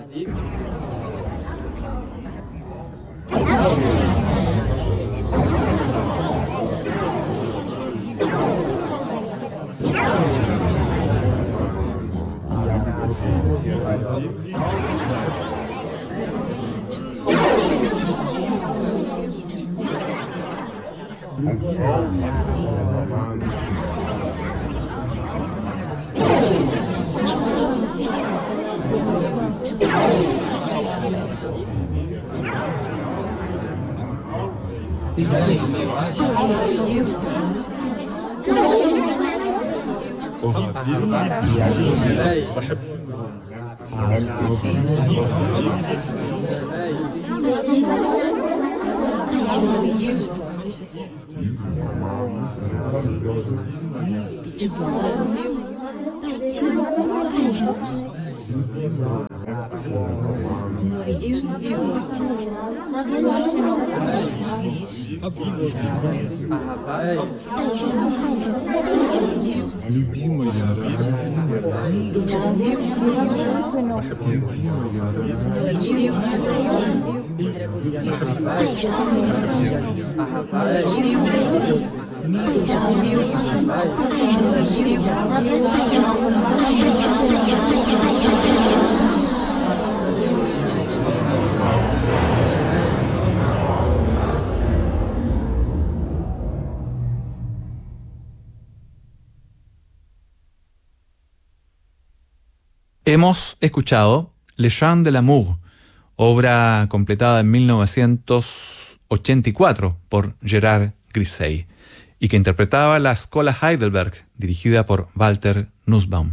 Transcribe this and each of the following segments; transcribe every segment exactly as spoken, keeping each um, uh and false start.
Hemos escuchado Le Chant de l'Amour, obra completada en mil novecientos ochenta y cuatro por Gerard Grisey y que interpretaba la Schola Heidelberg, dirigida por Walter Nussbaum.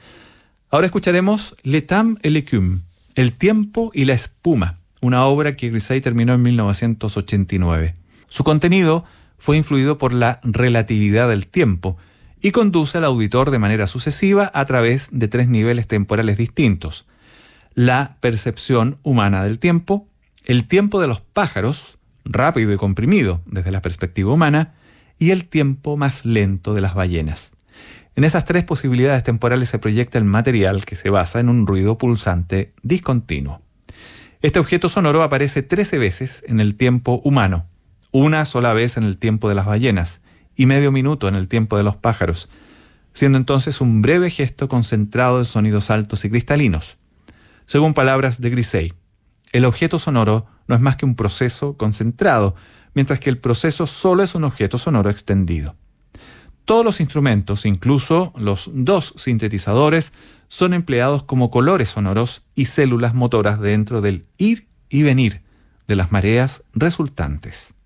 Ahora escucharemos Le Temps et l'Écume, El tiempo y la espuma, una obra que Grisey terminó en mil novecientos ochenta y nueve. Su contenido fue influido por la relatividad del tiempo y conduce al auditor de manera sucesiva a través de tres niveles temporales distintos: la percepción humana del tiempo, el tiempo de los pájaros, rápido y comprimido desde la perspectiva humana, y el tiempo más lento de las ballenas. En esas tres posibilidades temporales se proyecta el material que se basa en un ruido pulsante discontinuo. Este objeto sonoro aparece trece veces en el tiempo humano, una sola vez en el tiempo de las ballenas y medio minuto en el tiempo de los pájaros, siendo entonces un breve gesto concentrado de sonidos altos y cristalinos. Según palabras de Grisey, el objeto sonoro no es más que un proceso concentrado, mientras que el proceso solo es un objeto sonoro extendido. Todos los instrumentos, incluso los dos sintetizadores, son empleados como colores sonoros y células motoras dentro del ir y venir de las mareas resultantes.